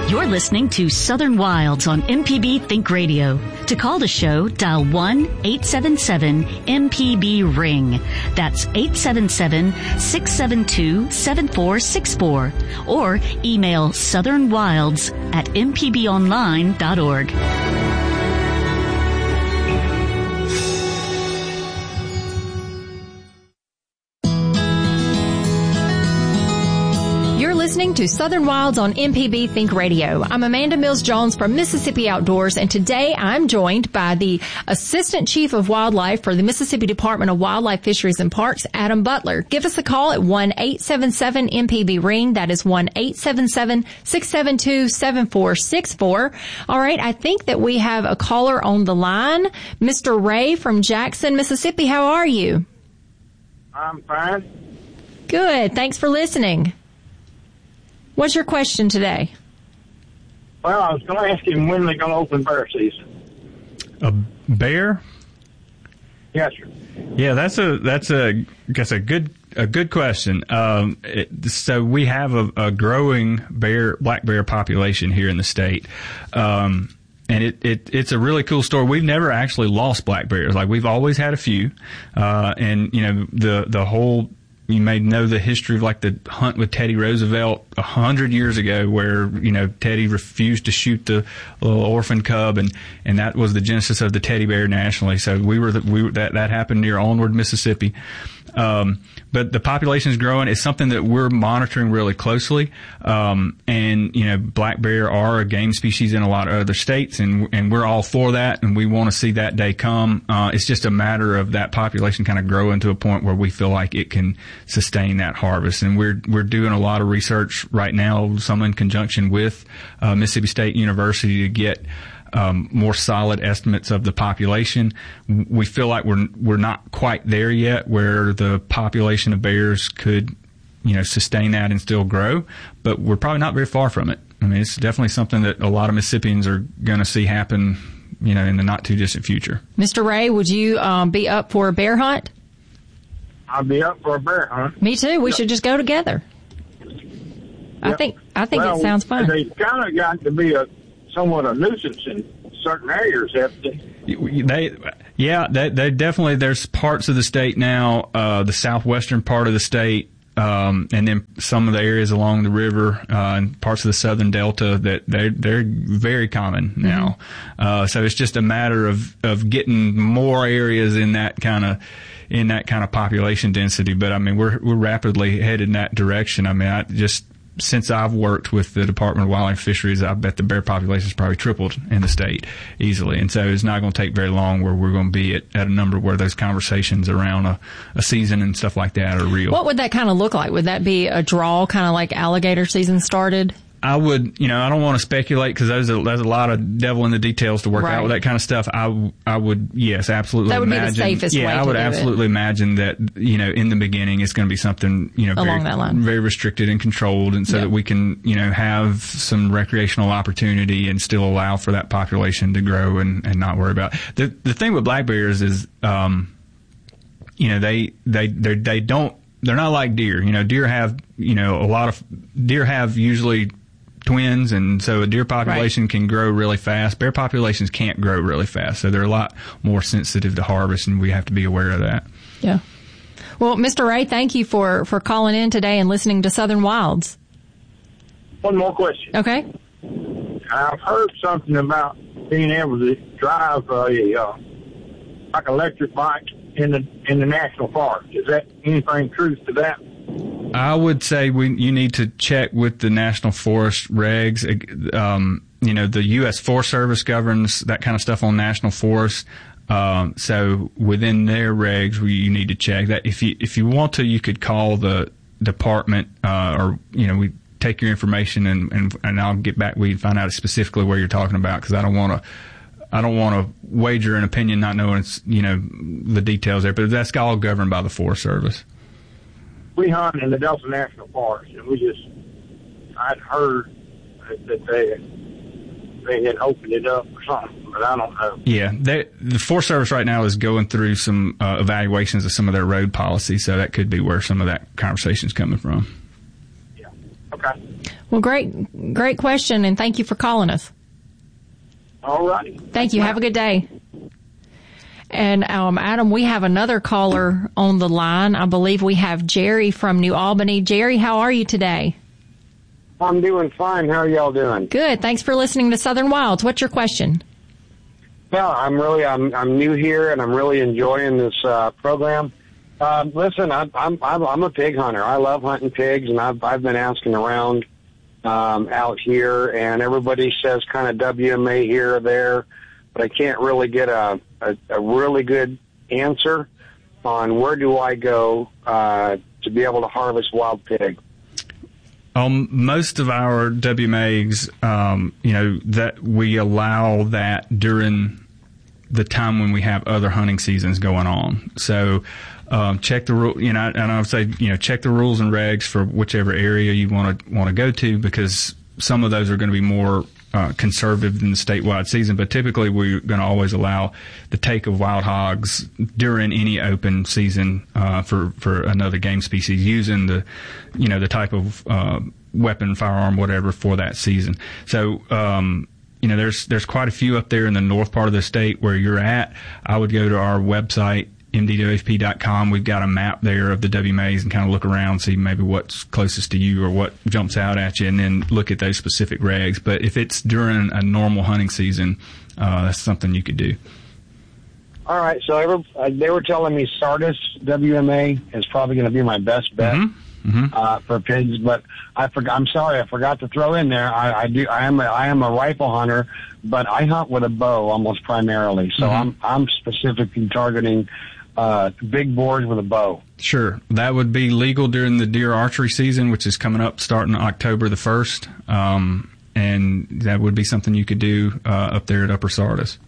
You're listening to Southern Wilds on MPB Think Radio. To call the show, dial 1-877-MPB-RING. That's 877-672-7464. Or email southernwilds@mpbonline.org. Listening to Southern Wilds on MPB Think Radio. I'm Amanda Mills-Jones from Mississippi Outdoors, and today I'm joined by the Assistant Chief of Wildlife for the Mississippi Department of Wildlife, Fisheries, and Parks, Adam Butler. Give us a call at 1-877-MPB-RING. That is 1-877-672-7464. All right, I think that we have a caller on the line. Mr. Ray from Jackson, Mississippi. How are you? I'm fine. Good. Thanks for listening. What's your question today? Well, I was going to ask him when they're going to open bear season. A bear? Yes, sir. Yeah, that's a good question. So we have a growing black bear population here in the state. And it's a really cool story. We've never actually lost black bears. Like, we've always had a few. And you know, the whole, you may know the history of like the hunt with Teddy Roosevelt 100 years ago, where, you know, Teddy refused to shoot the little orphan cub, and that was the genesis of the teddy bear nationally. So that happened near Onward, Mississippi. But the population is growing. It's something that we're monitoring really closely. And, you know, black bear are a game species in a lot of other states, and we're all for that, and we want to see that day come. It's just a matter of that population kind of growing to a point where we feel like it can sustain that harvest. And we're doing a lot of research right now, some in conjunction with Mississippi State University, to get more solid estimates of the population. We feel like we're not quite there yet, where the population of bears could, you know, sustain that and still grow, but we're probably not very far from it. I mean, it's definitely something that a lot of Mississippians are going to see happen, you know, in the not too distant future. Mr. Ray, would you be up for a bear hunt? I'd be up for a bear hunt. Me too. We should just go together. Yep. I think it sounds fun. They kind of got to be somewhat a nuisance in certain areas, haven't they? They definitely, there's parts of the state now, the southwestern part of the state, and then some of the areas along the river, and parts of the southern delta, that they're very common now. Mm-hmm. So it's just a matter of getting more areas in that kind of population density. But I mean, we're rapidly headed in that direction. I mean, since I've worked with the Department of Wildlife and Fisheries, I bet the bear population has probably tripled in the state easily. And so it's not going to take very long where we're going to be at a number where those conversations around a season and stuff like that are real. What would that kind of look like? Would that be a draw, kind of like alligator season started? I would, you know, I don't want to speculate because there's a lot of devil in the details to work out with that kind of stuff. I would, yes, absolutely. That would imagine, be the safest way to do it. Yeah, I would absolutely imagine that, you know, in the beginning it's going to be something, you know, along that line, very restricted and controlled, and so that we can, you know, have some recreational opportunity and still allow for that population to grow and not worry about it. The thing with black bears is, you know, they're not like deer. You know, deer have usually twins, and so a deer population can grow really fast. Bear populations can't grow really fast, so they're a lot more sensitive to harvest, and we have to be aware of that. Yeah. Well, Mr. Ray, thank you for calling in today and listening to Southern Wilds. One more question. Okay. I've heard something about being able to drive like electric bike in the national forest. Is that anything truth to that? I would say you need to check with the National Forest regs. You know, the U.S. Forest Service governs that kind of stuff on national forests. So within their regs, you need to check that. If you want to, you could call the department, or, you know, we take your information and I'll get back. We find out specifically where you're talking about, because I don't want to wager an opinion not knowing it's, you know, the details there. But that's all governed by the Forest Service. We hunt in the Delta National Forest, and I'd heard that they had opened it up or something, but I don't know. Yeah, the Forest Service right now is going through some evaluations of some of their road policy, so that could be where some of that conversation is coming from. Yeah. Okay. Okay. Well, great question, and thank you for calling us. All right. Thank you. Have a good day. And Adam, we have another caller on the line. I believe we have Jerry from New Albany. Jerry, how are you today? I'm doing fine. How are y'all doing? Good. Thanks for listening to Southern Wilds. What's your question? Well, I'm new here and I'm really enjoying this program. Listen, I'm a pig hunter. I love hunting pigs, and I've been asking around out here, and everybody says kind of WMA here or there, but I can't really get a really good answer on where do I go to be able to harvest wild pig. Most of our WMAs, that we allow that during the time when we have other hunting seasons going on. So, check the rule, and I would say, check the rules and regs for whichever area you want to go to, because some of those are going to be more conservative than the statewide season, but typically we're going to always allow the take of wild hogs during any open season for another game species, using the type of weapon, firearm, whatever for that season. So there's quite a few up there in the north part of the state where you're at. I would go to our website, mdwfp.com. We've got a map there of the WMAs and kind of look around, see maybe what's closest to you or what jumps out at you, and then look at those specific regs. But if it's during a normal hunting season, that's something you could do. All right. So they were telling me Sardis WMA is probably going to be my best bet for pigs, but I'm sorry, I forgot to throw in there. I am a rifle hunter, but I hunt with a bow almost primarily. So I'm specifically targeting big boars with a bow. Sure. That would be legal during the deer archery season, which is coming up starting October the 1st. And that would be something you could do up there at Upper Sardis.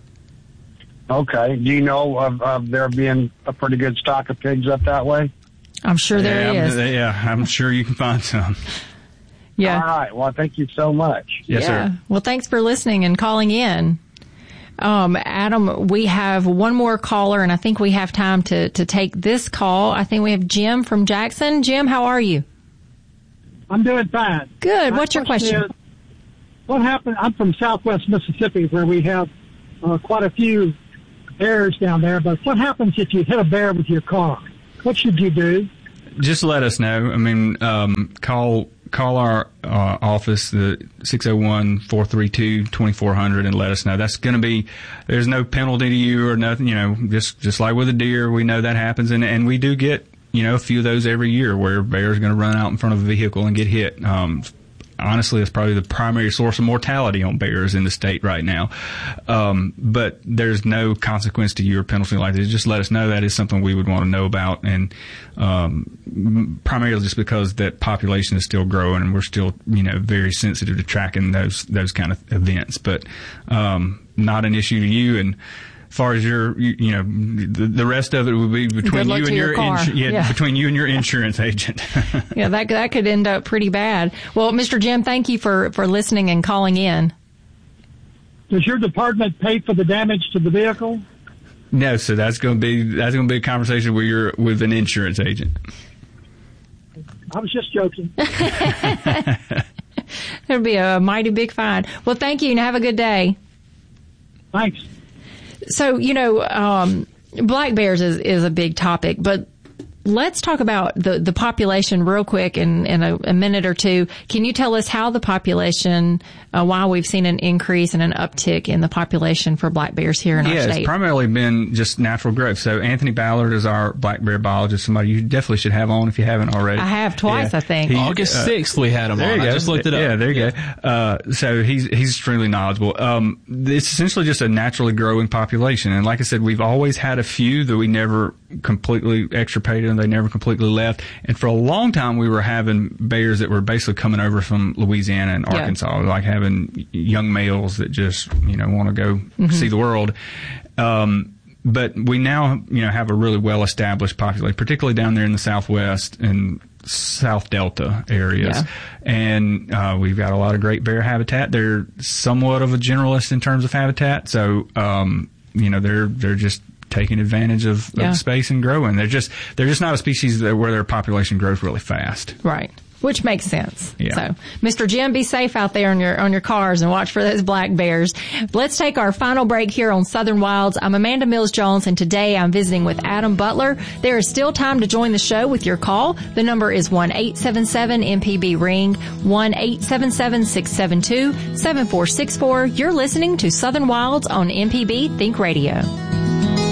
Okay. Do you know of there being a pretty good stock of pigs up that way? I'm sure there is. I'm sure you can find some. Yeah. All right. Well, thank you so much. Yes, sir. Well, thanks for listening and calling in. Adam, we have one more caller, and I think we have time to take this call. I think we have Jim from Jackson. Jim, how are you? I'm doing fine. Good. What's your question? What happened? I'm from Southwest Mississippi, where we have quite a few bears down there. But what happens if you hit a bear with your car? What should you do? Just let us know. I mean, call our office, the 601-432-2400, and let us know. That's going to be, there's no penalty to you or nothing, just like with a deer, we know that happens. And we do get, a few of those every year where a bear is going to run out in front of a vehicle and get hit. Honestly, it's probably the primary source of mortality on bears in the state right now. But there's no consequence to you or penalty like this. Just let us know. That is something we would want to know about. And primarily just because that population is still growing and we're still, very sensitive to tracking those kind of events. But not an issue to you. And as far as your, the rest of it would be between you and your between you and your insurance agent. Yeah, that could end up pretty bad. Well, Mr. Jim, thank you for listening and calling in. Does your department pay for the damage to the vehicle? No, so that's going to be a conversation with an insurance agent. I was just joking. There'd be a mighty big fine. Well, thank you and have a good day. Thanks. So, black bears is a big topic, but let's talk about the population real quick in a minute or two. Can you tell us how the population, why we've seen an increase and an uptick in the population for black bears here in our state? Yeah, it's primarily been just natural growth. So Anthony Ballard is our black bear biologist, somebody you definitely should have on if you haven't already. I have twice, I think. August 6th we had him on. I just looked it up. Yeah, there you go. So he's extremely knowledgeable. It's essentially just a naturally growing population. And like I said, we've always had a few that we never completely extirpated and they never completely left. And for a long time, we were having bears that were basically coming over from Louisiana and Arkansas, like having young males that just, want to go see the world. But we now, have a really well-established population, particularly down there in the Southwest and South Delta areas. Yeah. And we've got a lot of great bear habitat. They're somewhat of a generalist in terms of habitat. So, they're just taking advantage of space and growing. They're just not a species where their population grows really fast. Right. Which makes sense. Yeah. So, Mr. Jim, be safe out there on your cars and watch for those black bears. Let's take our final break here on Southern Wilds. I'm Amanda Mills Jones, and today I'm visiting with Adam Butler. There is still time to join the show with your call. The number is 1-877-MPB-RING, 1-877-672-7464. You're listening to Southern Wilds on MPB Think Radio.